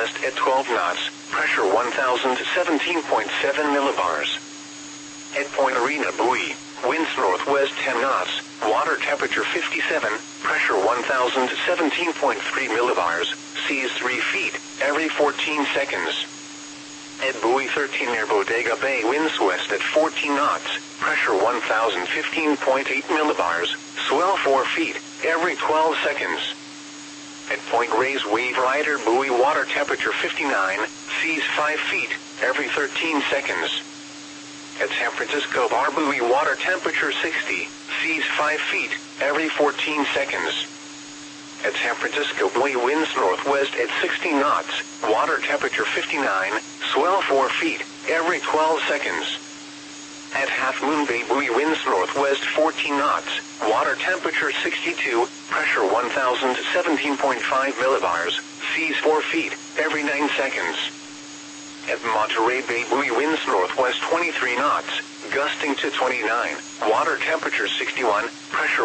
northwest at 12 knots, pressure 1017.7 millibars. At Point Arena buoy, winds northwest 10 knots, water temperature 57, pressure 1017.3 millibars, seas 3 feet, every 14 seconds. At buoy 13 near Bodega Bay, winds west at 14 knots, pressure 1015.8 millibars, swell 4 feet, every 12 seconds. At Point Reyes Wave Rider buoy, water temperature 59, seas 5 feet, every 13 seconds. At San Francisco Bar buoy, water temperature 60, seas 5 feet, every 14 seconds. At San Francisco buoy, winds northwest at 60 knots, water temperature 59, swell 4 feet, every 12 seconds. At Half Moon Bay buoy, winds northwest 14 knots, water temperature 62, pressure 1017.5 millibars, seas 4 feet, every 9 seconds. At Monterey Bay buoy, winds northwest 23 knots, gusting to 29, water temperature 61, pressure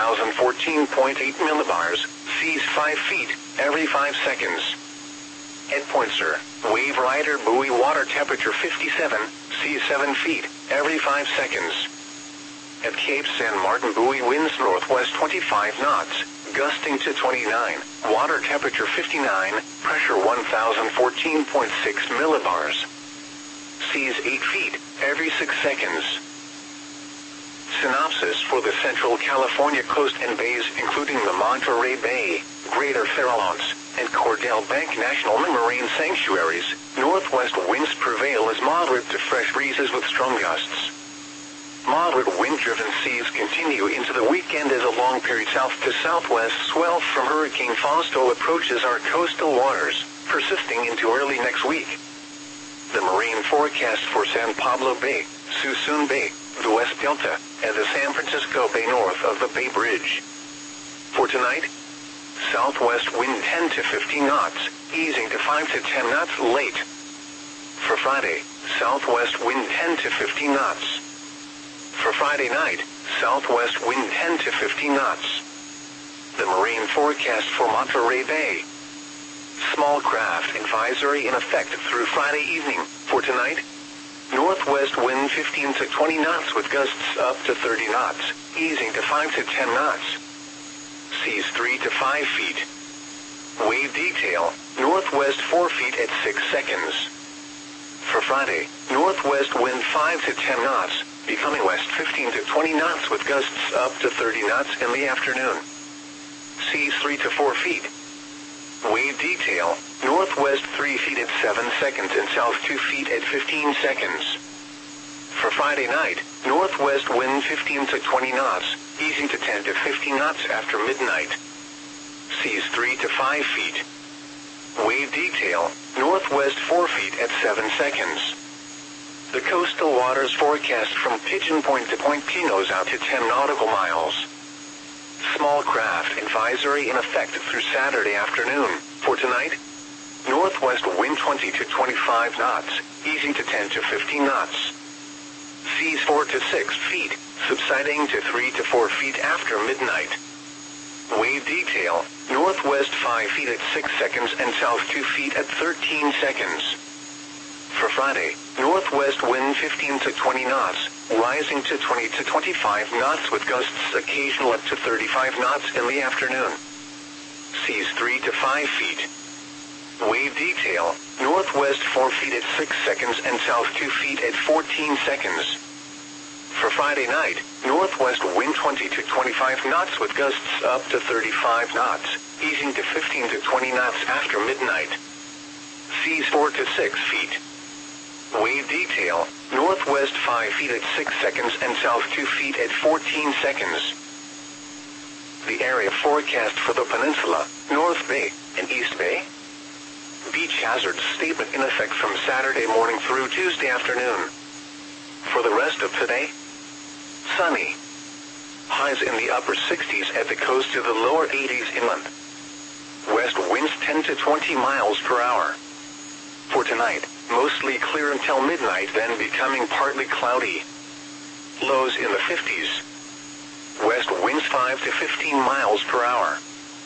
1014.8 millibars, seas 5 feet, every 5 seconds. At Point Sur, Wave Rider buoy, water temperature 57, seas 7 feet, every 5 seconds. At Cape San Martin buoy, winds northwest 25 knots, gusting to 29, water temperature 59, pressure 1014.6 millibars. Seas 8 feet, every 6 seconds. Synopsis for the Central California coast and bays, including the Monterey Bay, Greater Farallones, and Cordell Bank National Marine Sanctuaries, northwest winds prevail as moderate to fresh breezes with strong gusts. Moderate wind-driven seas continue into the weekend as a long period south to southwest swell from Hurricane Fausto approaches our coastal waters, persisting into early next week. The marine forecast for San Pablo Bay, Suisun Bay, the West Delta, and the San Francisco Bay north of the Bay Bridge. For tonight, southwest wind 10 to 15 knots, easing to 5 to 10 knots late. For Friday, southwest wind 10 to 15 knots. For Friday night, southwest wind 10 to 15 knots. The marine forecast for Monterey Bay. Small craft advisory in effect through Friday evening. For tonight, northwest wind 15 to 20 knots with gusts up to 30 knots, easing to 5 to 10 knots. Seas 3 to 5 feet. Wave detail, northwest 4 feet at 6 seconds. For Friday, northwest wind 5 to 10 knots, becoming west 15 to 20 knots with gusts up to 30 knots in the afternoon. Seas 3 to 4 feet. Wave detail, northwest 3 feet at 7 seconds and south 2 feet at 15 seconds. For Friday night, northwest wind 15 to 20 knots, easing to 10 to 15 knots after midnight. Seas 3 to 5 feet. Wave detail, northwest 4 feet at 7 seconds. The coastal waters forecast from Pigeon Point to Point Pinos out to 10 nautical miles. Small craft advisory in effect through Saturday afternoon. For tonight, northwest wind 20 to 25 knots, easing to 10 to 15 knots. Seas 4 to 6 feet, subsiding to 3 to 4 feet after midnight. Wave detail, northwest 5 feet at 6 seconds and south 2 feet at 13 seconds. For Friday, northwest wind 15 to 20 knots, rising to 20 to 25 knots with gusts occasional up to 35 knots in the afternoon. Seas 3 to 5 feet. Wave detail, northwest 4 feet at 6 seconds and south 2 feet at 14 seconds. For Friday night, northwest wind 20 to 25 knots with gusts up to 35 knots, easing to 15 to 20 knots after midnight. Seas 4 to 6 feet. Wave detail, northwest 5 feet at 6 seconds and south 2 feet at 14 seconds. The area forecast for the peninsula, North Bay, and East Bay. Beach hazard statement in effect from Saturday morning through Tuesday afternoon. For the rest of today, sunny. Highs in the upper 60s at the coast to the lower 80s inland. West winds 10 to 20 miles per hour. For tonight, mostly clear until midnight, then becoming partly cloudy. Lows in the 50s. West winds 5 to 15 miles per hour.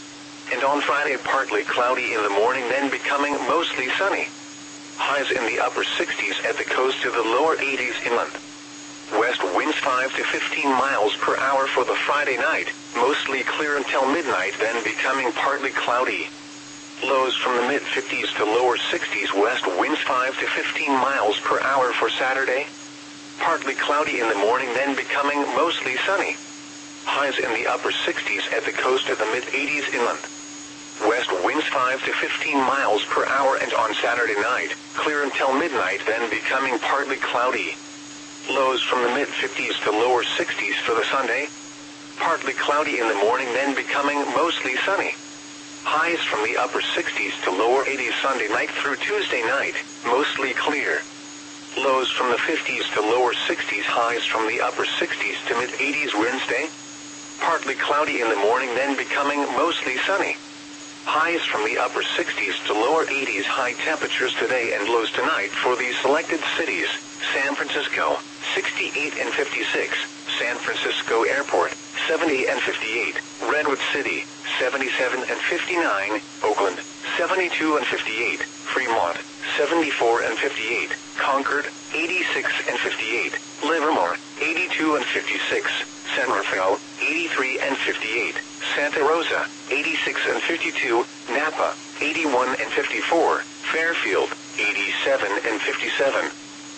and on Friday partly cloudy in the morning then becoming mostly sunny. Highs in the upper 60s at the coast to the lower 80s inland. West winds 5 to 15 miles per hour for the Friday night, mostly clear until midnight then becoming partly cloudy. Lows from the mid-50s to lower 60s. West winds 5 to 15 miles per hour for Saturday. Partly cloudy in the morning then becoming mostly sunny. Highs in the upper 60s at the coast to the mid-80s inland. West winds 5 to 15 miles per hour and on Saturday night, clear until midnight then becoming partly cloudy. Lows from the mid-50s to lower 60s for the Sunday. Partly cloudy in the morning then becoming mostly sunny. Highs from the upper 60s to lower 80s Sunday night through Tuesday night, mostly clear. Lows from the 50s to lower 60s. Highs from the upper 60s to mid-80s Wednesday. Partly cloudy in the morning then becoming mostly sunny. Highs from the upper 60s to lower 80s. High temperatures today and lows tonight for these selected cities: San Francisco, 68 and 56, San Francisco Airport, 70 and 58, Redwood City, 77 and 59, Oakland, 72 and 58, Fremont, 74 and 58, Concord, 86 and 58, Livermore, 82 and 56, San Rafael, 83 and 58, Santa Rosa, 86 and 52, Napa, 81 and 54, Fairfield, 87 and 57.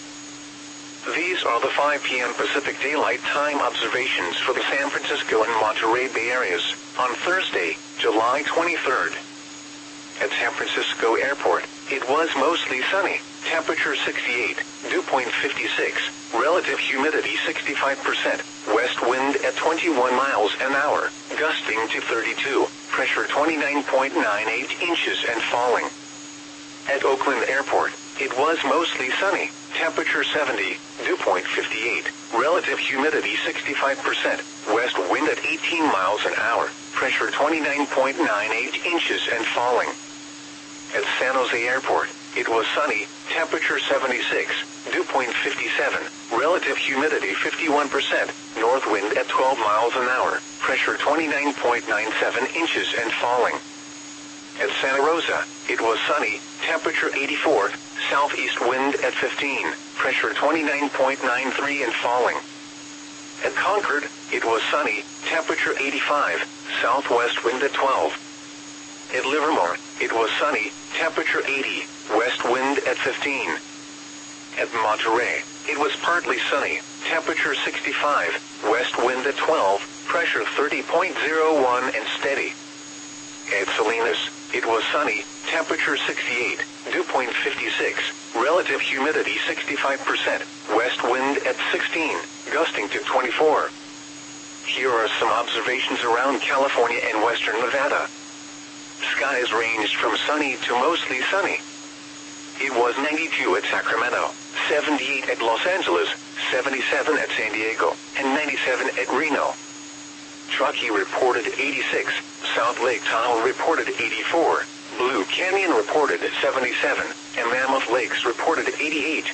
These are the 5 p.m. Pacific Daylight Time observations for the San Francisco and Monterey Bay areas on Thursday, July 23rd. At San Francisco Airport, it was mostly sunny, temperature 68, dew point 56, relative humidity 65%, west wind at 21 miles an hour, gusting to 32, pressure 29.98 inches and falling. At Oakland Airport, it was mostly sunny, temperature 70, dew point 58, relative humidity 65%, west wind at 18 miles an hour, pressure 29.98 inches and falling. At San Jose Airport, it was sunny, temperature 76, dew point 57, relative humidity 51%, north wind at 12 miles an hour, pressure 29.97 inches and falling. At Santa Rosa, it was sunny, temperature 84, southeast wind at 15, pressure 29.93 and falling. At Concord, it was sunny, temperature 85, southwest wind at 12. At Livermore, it was sunny, temperature 80, west wind at 15. At Monterey, it was partly sunny, temperature 65, west wind at 12, pressure 30.01 and steady. At Salinas, it was sunny, temperature 68, dew point 56, relative humidity 65%, west wind at 16, gusting to 24. Here are some observations around California and western Nevada. Skies ranged from sunny to mostly sunny. It was 92 at Sacramento, 78 at Los Angeles, 77 at San Diego, and 97 at Reno. Truckee reported 86, South Lake Tahoe reported 84, Blue Canyon reported 77, and Mammoth Lakes reported 88.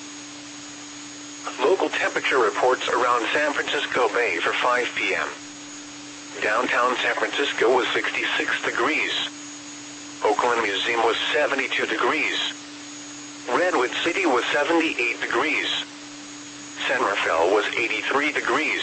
Local temperature reports around San Francisco Bay for 5 p.m. Downtown San Francisco was 66 degrees. Oakland Museum was 72 degrees. Redwood City was 78 degrees. San Rafael was 83 degrees.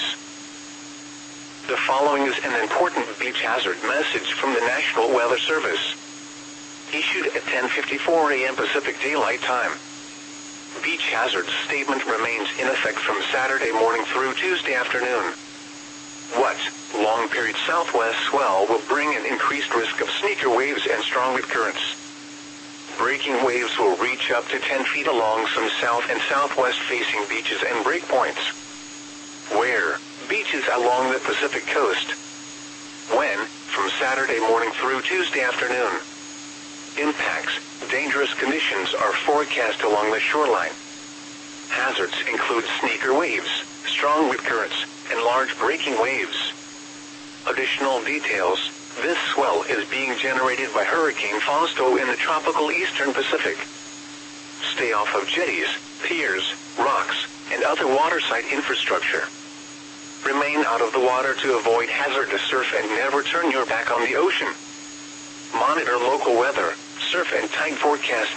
The following is an important beach hazard message from the National Weather Service. Issued at 10:54 a.m. Pacific Daylight Time. Beach hazard statement remains in effect from Saturday morning through Tuesday afternoon. What? Long period southwest swell will bring an increased risk of sneaker waves and strong wind currents. Breaking waves will reach up to 10 feet along some south and southwest facing beaches and breakpoints. Where? Beaches along the Pacific coast. When? From Saturday morning through Tuesday afternoon. Impacts. Dangerous conditions are forecast along the shoreline. Hazards include sneaker waves, strong wind currents, and large breaking waves. Additional details. This swell is being generated by Hurricane Fausto in the tropical eastern Pacific. Stay off of jetties, piers, rocks, and other waterside infrastructure. Remain out of the water to avoid hazardous surf and never turn your back on the ocean. Monitor local weather, surf and tide forecast